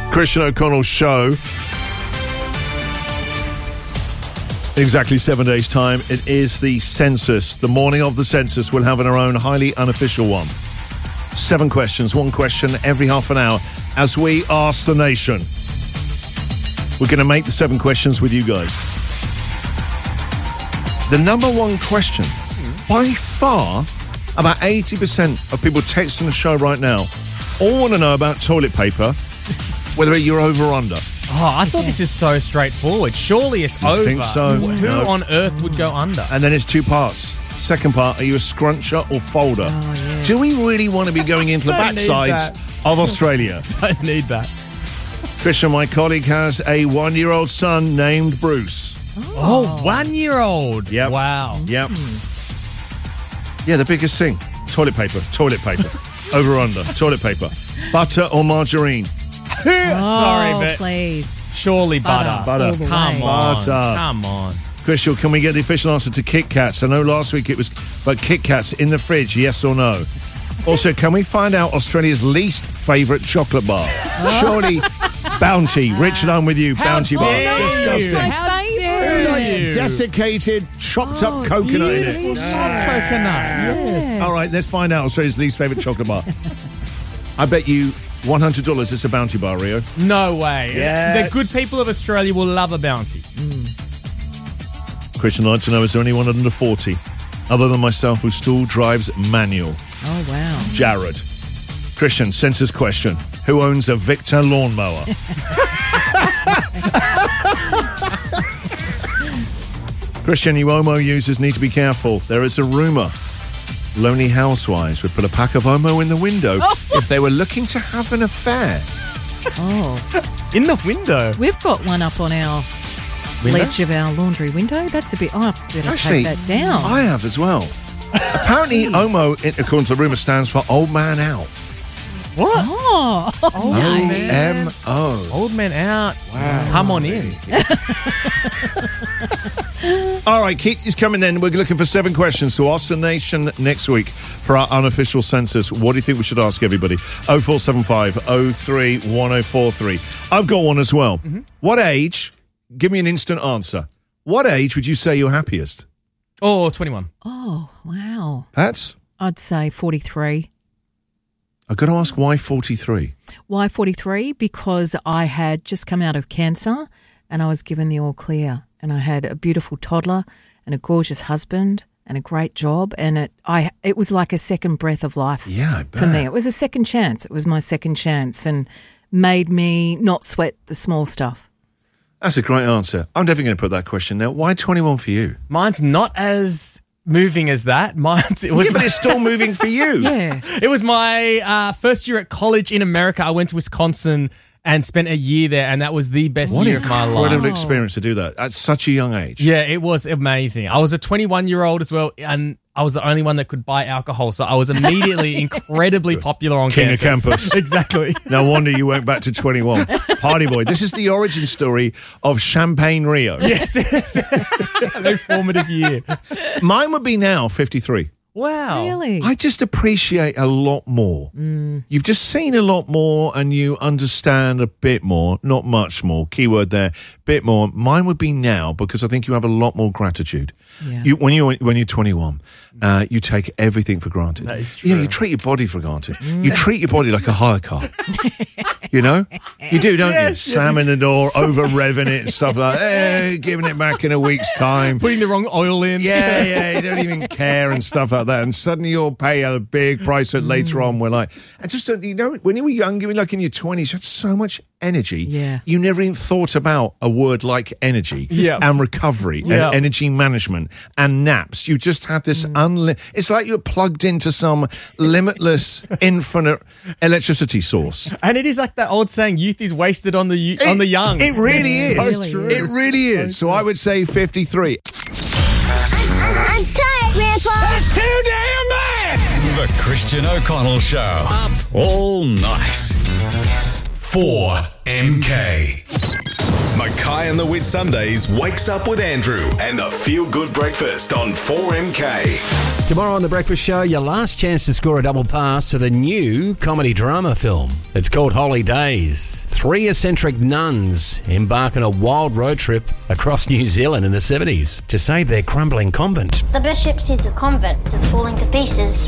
Christian O'Connell Show. In exactly 7 days' time, it is the census. The morning of the census, we'll have our own highly unofficial one. 7 questions, 1 question every half an hour as we ask the nation. We're going to make the 7 questions with you guys. The number 1 question, by far, about 80% of people texting the show right now all want to know about toilet paper, whether you're over or under. Oh, I thought this is so straightforward. Surely it's over. I think so. Who No. on earth would go under? And then it's 2 parts. Second part, are you a scruncher or folder? Oh, yes. Do we really want to be going into the Don't need backsides of Australia? Don't need that. Christian, my colleague, has a 1-year-old son named Bruce. Oh, 1-year-old. Yep. Wow. Yep. Yeah, the biggest thing. Toilet paper. Over or under. Toilet paper. Butter or margarine? Sorry, but please. surely butter. Butter. All the Come way. on. Butter. Come on. Christian, can we get the official answer to Kit Kats? I know last week it was, but Kit Kats in the fridge, yes or no? Also, can we find out Australia's least favourite chocolate bar? Surely Bounty. Richard, I'm with you. Bounty bar. dare you? Disgusting. How dare you? Desiccated, chopped up coconut in it. Yes. All right, let's find out Australia's least favourite chocolate bar. I bet you $100 it's a Bounty bar, Rio. No way. Yes. The good people of Australia will love a bounty. Christian, I'd like to know, is there anyone under 40 other than myself who still drives manual? Oh, wow. Jared. Christian, census question. Who owns a Victor lawnmower? Christian, you Omo users need to be careful. There is a rumour lonely housewives would put a pack of Omo in the window if they were looking to have an affair. Oh, In the window. we've got one up on our ledge of our laundry window. That's a bit... Oh, I better Actually, take that down. I have as well. Apparently, Omo, according to the rumour, stands for Old Man Out. What? Oh, O-M-O. Old man out. Wow. Come on in. All right, Keith is coming then. We're looking for 7 questions to ask the nation next week for our unofficial census. What do you think we should ask everybody? 0475 03 1043. I've got one as well. What age, give me an instant answer. What age would you say you're happiest? Oh, 21. oh, wow. Pats? I'd say 43. I've got to ask why 43? Why 43? Because I had just come out of cancer and I was given the all clear. And I had a beautiful toddler and a gorgeous husband and a great job. And it was like a second breath of life Yeah, I bet. for me. It was a second chance. It was my second chance and made me not sweat the small stuff. That's a great answer. I'm definitely going to put that question now. Why 21 for you? Mine's not as moving as that. It was But it's still moving for you. Yeah. It was my first year at college in America. I went to Wisconsin and spent a year there, and that was the best What year an of my life. incredible experience to do that at such a young age. Yeah, it was amazing. I was a 21-year-old as well, and I was the only one that could buy alcohol, so I was immediately incredibly popular on King of campus. campus. Exactly. No wonder you went back to 21. Party boy. This is the origin story of Champagne Rio. Yes. Very formative year. Mine would be now 53. Wow. Really? I just appreciate a lot more. You've just seen a lot more and you understand a bit more, not much more, keyword there, bit more. Mine would be now because I think you have a lot more gratitude. Yeah. When you're 21, you take everything for granted. That is true. Yeah, you treat your body for granted. You treat your body like a hire car. You know? You do, don't you? Yes, Slamming the door, over-revving it and stuff like that. Giving it back in a week's time. Putting the wrong oil in. Yeah, you don't even care and stuff like that. And suddenly you'll pay a big price that later on we're like, and just, you know, when you were young, you were like in your 20s, you had so much energy. Yeah. You never even thought about a word like energy and recovery and energy management and naps. You just had this it's like you're plugged into some limitless, infinite electricity source. And it is like that old saying, youth is wasted on the young. It really is. Really true. It really is. So I would say 53. I'm tired, Grandpa. That's too damn bad. The Christian O'Connell Show. Up all night. 4MK. Mackay and the Whitsundays wakes up with Andrew and the Feel Good Breakfast on 4MK. Tomorrow on The Breakfast Show, your last chance to score a double pass to the new comedy drama film. It's called Holy Days. 3 eccentric nuns embark on a wild road trip across New Zealand in the 70s to save their crumbling convent. The bishop sees a convent that's falling to pieces.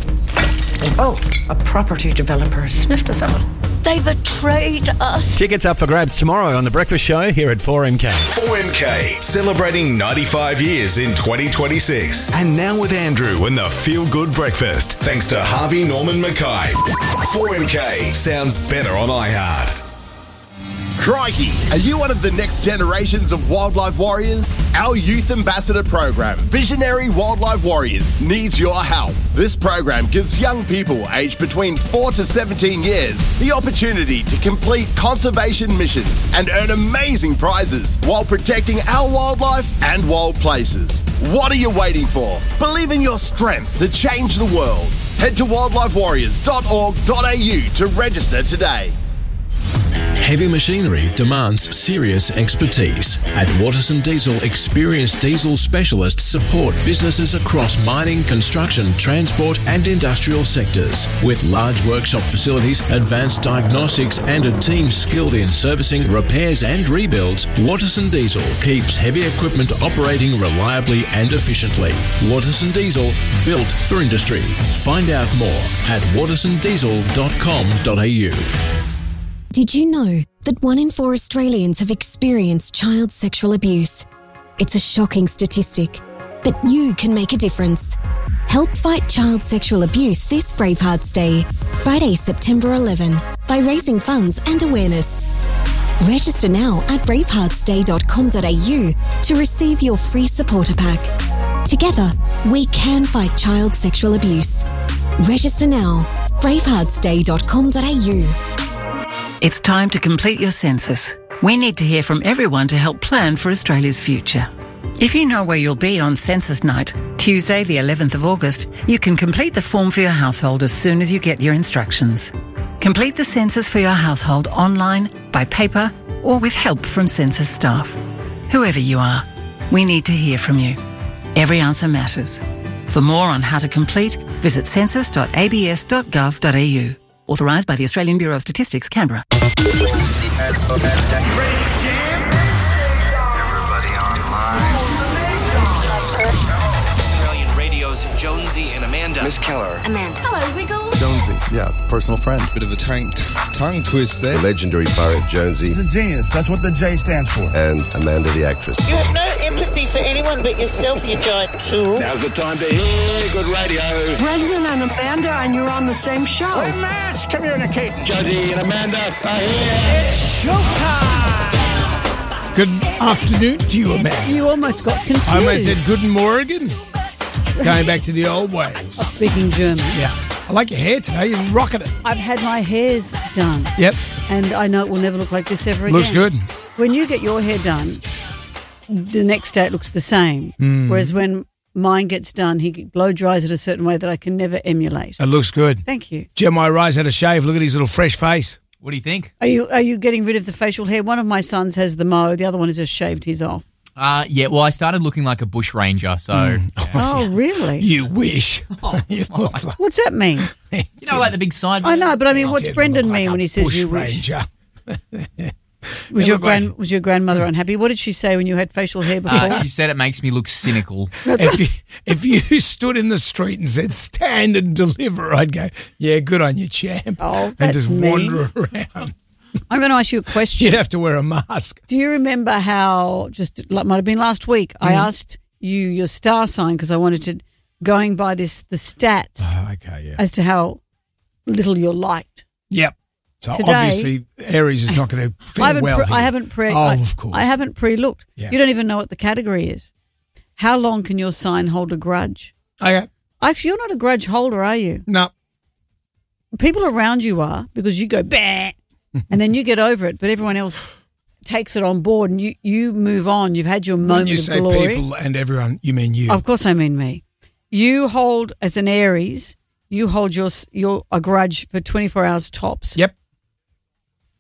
Oh, a property developer has sniffed us out. They betrayed us. Tickets up for grabs tomorrow on The Breakfast Show here at 4MK. 4MK, celebrating 95 years in 2026. And now with Andrew and the Feel Good Breakfast, thanks to Harvey Norman Mackay. 4MK sounds better on iHeart. Crikey! Are you one of the next generations of wildlife warriors? Our Youth Ambassador program, Visionary Wildlife Warriors, needs your help. This program gives young people aged between 4 to 17 years the opportunity to complete conservation missions and earn amazing prizes while protecting our wildlife and wild places. What are you waiting for? Believe in your strength to change the world. Head to wildlifewarriors.org.au to register today. Heavy machinery demands serious expertise. At Watterson Diesel, experienced diesel specialists support businesses across mining, construction, transport and industrial sectors. With large workshop facilities, advanced diagnostics and a team skilled in servicing, repairs and rebuilds, Watterson Diesel keeps heavy equipment operating reliably and efficiently. Watterson Diesel, built for industry. Find out more at wattersondiesel.com.au. Did you know that 1 in 4 Australians have experienced child sexual abuse? It's a shocking statistic, but you can make a difference. Help fight child sexual abuse this Bravehearts Day, Friday, September 11, by raising funds and awareness. Register now at braveheartsday.com.au to receive your free supporter pack. Together, we can fight child sexual abuse. Register now, braveheartsday.com.au. It's time to complete your census. We need to hear from everyone to help plan for Australia's future. If you know where you'll be on census night, Tuesday the 11th of August, you can complete the form for your household as soon as you get your instructions. Complete the census for your household online, by paper, or with help from census staff. Whoever you are, we need to hear from you. Every answer matters. For more on how to complete, visit census.abs.gov.au. Authorised by the Australian Bureau of Statistics, Canberra. Everybody online. Australian Radio's Jonesy and Amanda. Miss Keller. Amanda. Hello, Wiggles. Jonesy, yeah, personal friend. Bit of a tongue twist there. Legendary poet Jonesy. He's a genius. That's what the J stands for. And Amanda the actress. You have no empathy for anyone but yourself, you giant tool. Now's the time to hear good radio. Brendan and Amanda, and you're on the same show. We're mass communicating. Jonesy and Amanda are here. It's showtime. Good afternoon to you, Amanda. You almost got confused. I almost said good morgen. Going back to the old ways. Speaking German. Yeah. I like your hair today. You're rocking it. I've had my hairs done. Yep. And I know it will never look like this ever again. Looks good. When you get your hair done, the next day it looks the same. Whereas when mine gets done, he blow dries it a certain way that I can never emulate. It looks good. Thank you. Jeremiah Rise had a shave. Look at his little fresh face. What do you think? Are you getting rid of the facial hair? One of my sons has the mow. The other one has just shaved his off. Yeah, well, I started looking like a bush ranger, so... Oh, really? You wish. What's that mean? You know, like the big side... I know, but I mean, what's Brendan mean when he says you wish? Was your grandmother unhappy? What did she say when you had facial hair before? She said it makes me look cynical. If you stood in the street and said, stand and deliver, I'd go, yeah, good on you, champ. Oh, that's and just mean. wander around. I'm going to ask you a question. You'd have to wear a mask. Do you remember how, just like might have been last week, I asked you your star sign because I wanted to, going by the stats as to how little you're liked. Yep. So today, obviously Aries is not going to fare well here. I haven't of course. I haven't pre-looked. Yeah. You don't even know what the category is. How long can your sign hold a grudge? Okay. Actually, you're not a grudge holder, are you? No. People around you are because you go, bah, and then you get over it, but everyone else takes it on board and you move on. You've had your moment of glory. When you say people and everyone, you mean you. Of course I mean me. You hold, as an Aries, you hold a grudge for 24 hours tops. Yep.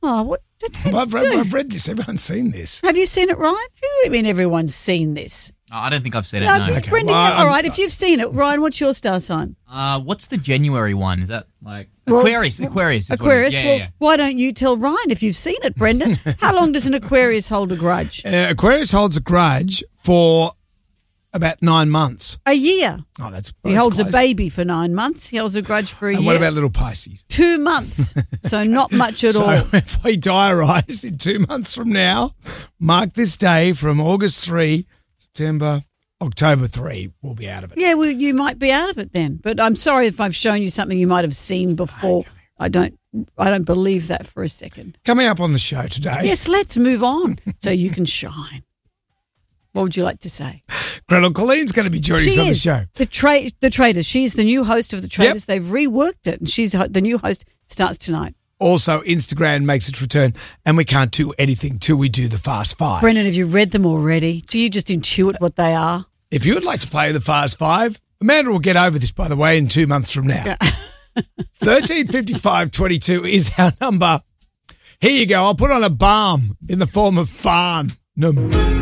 Oh, what? I've read this. Everyone's seen this. Have you seen it, Ryan? Who do you mean everyone's seen this? I don't think I've seen it, No, no. Okay, Brendan, well, all right, if you've seen it, Ryan, what's your star sign? What's the January one? Is that like Well, Aquarius? Aquarius. Is Aquarius. What it is. Well, Yeah. why don't you tell Ryan if you've seen it, Brendan? How long does an Aquarius hold a grudge? Aquarius holds a grudge for about 9 months. A year. Oh, that's He holds close. a baby for 9 months. He holds a grudge for a And year. what about little Pisces? 2 months. So not much at So all. if we diarise in 2 months from now, mark this day from August 3, September, October 3, we'll be out of it. Yeah, well, you might be out of it then. But I'm sorry if I've shown you something you might have seen before. I don't believe that for a second. Coming up on the show today. Yes, let's move on so you can shine. What would you like to say? Gretel Colleen's going to be joining us on the show. The Traitors. She's the new host of The Traitors. They've reworked it, and she's the new host. Starts tonight. Also, Instagram makes its return, and we can't do anything till we do the Fast Five. Brendan, have you read them already? Do you just intuit what they are? If you would like to play the Fast Five, Amanda will get over this, by the way, in 2 months from now. 135522 is our number. Here you go. I'll put on a balm in the form of farn.